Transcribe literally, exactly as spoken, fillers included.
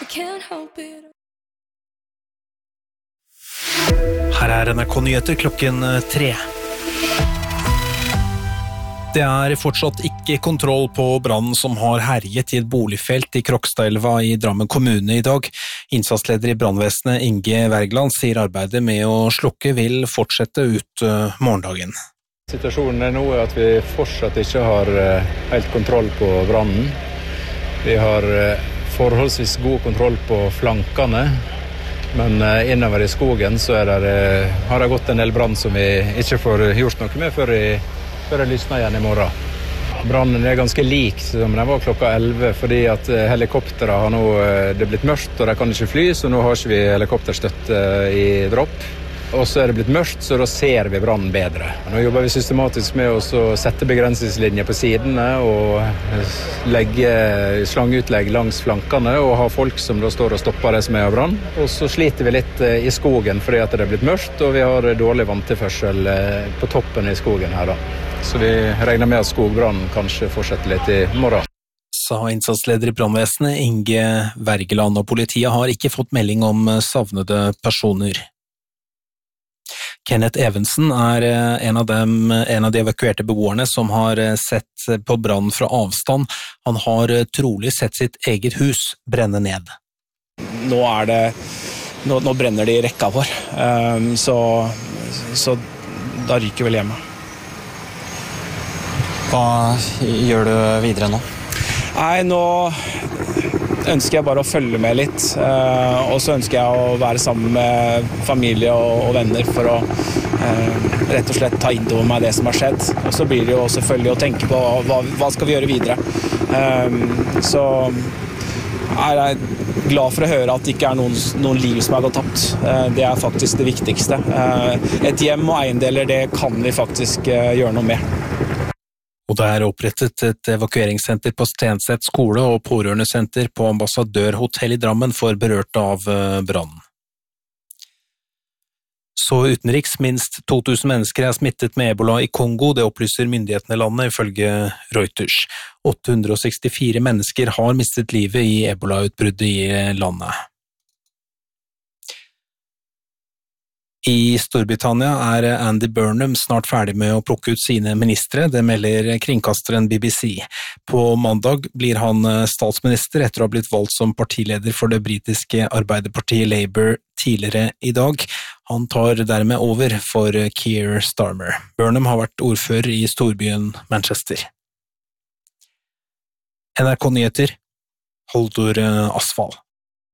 can't help it. Her er N R K Nyheter klokken tre. Det er fortsatt ikke kontroll på brannen som har herjet i et boligfelt i Krokstadelva i Drammen kommune i dag. Innsatsleder i brannvesenet Inge Wergeland sier arbeidet med å slukke vil fortsette ut morgendagen. Situasjonen er nå at vi fortsatt ikke har helt kontroll på brannen. Vi har forholdsvis god kontroll på flankene, men innover i skogen så er det, har det gått en del brann som vi ikke får gjort noe med før i før det lysner igjen i morgen. Brannen er ganske lik som den var klokka elleve, fordi at helikopteret har nå, det er blitt mørkt, og de kan ikke fly, så nå har ikke vi helikopterstøtte i dropp. Og så er det blitt mørkt, så da ser vi brannen bedre. Nå jobber vi systematisk med å sette begrensningslinjer på sidene og legge slangeutlegg langs flankene og ha folk som da står og stopper det som er av brann. Og så sliter vi litt i skogen fordi at det er blitt mørkt, og vi har dårlig vanntilførsel på toppen i skogen her da. Så vi regner med at skogbrannen kanskje fortsetter litt i morgen. Sa innsatsleder i brannvesenet Inge Wergeland, og politiet har ikke fått melding om savnede personer. Kenneth Evensen er en av, dem, en av de evakuerte beboerne som har sett på brann fra avstand. Han har trolig sett sitt eget hus brenne ned. Nå, er det, nå, nå brenner det i rekka vår, um, så, så da ryker vel hjemme. Hva gjør du videre nå? Nei, nå ønsker jeg bare å følge med litt, og så ønsker jeg å være sammen med familie og venner for å rett og slett ta inn over meg det som har skjedd. Og så blir det jo selvfølgelig å tenke på hva, hva skal vi gjøre videre. Så er jeg glad for å høre at det ikke er noen, noen liv som har gått tapt. Det er faktisk det viktigste. Et hjem og eiendeler, det kan vi faktisk gjøre noe med. Og det er opprettet et evakueringssenter på Stenseth skole og pårørendesenter på Ambassadørhotell i Drammen for berørte av brannen. Så utenriks minst to tusen mennesker er smittet med ebola i Kongo, det opplyser myndighetene i landet ifølge Reuters. åtte hundre og sekstifire mennesker har mistet livet i ebolautbruddet i landet. I Storbritannia er Andy Burnham snart ferdig med å plukke ut sine ministre, det melder kringkasteren B B C. På mandag blir han statsminister etter å ha blitt valgt som partileder for det britiske arbeiderpartiet Labour tidligere i dag. Han tar dermed over for Keir Starmer. Burnham har vært ordfører i storbyen Manchester. N R K Nyheter, Haldor Asfall.